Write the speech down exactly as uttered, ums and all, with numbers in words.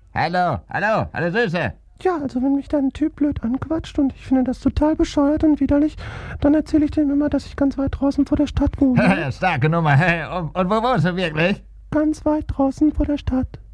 Hallo, hallo, hallo Süße. Ja, also wenn mich da ein Typ blöd anquatscht und ich finde das total bescheuert und widerlich, dann erzähle ich dem immer, dass ich ganz weit draußen vor der Stadt wohne. Starke Nummer. Und, und wo wohnst du wirklich? Ganz weit draußen vor der Stadt.